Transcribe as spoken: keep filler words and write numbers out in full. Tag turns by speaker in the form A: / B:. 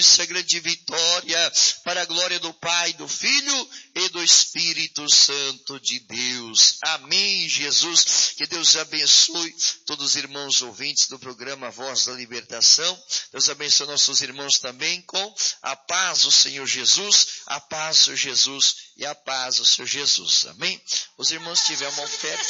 A: essa grande vitória, para a glória do Pai, do Filho e do Espírito Santo de Deus. Amém, Jesus. Que Deus abençoe todos os irmãos ouvintes do programa Voz da Libertação. Deus abençoe nossos irmãos também com a paz do Senhor Jesus, a paz do Senhor Jesus e a paz do Senhor Jesus. Amém? Os irmãos tiverem uma oferta.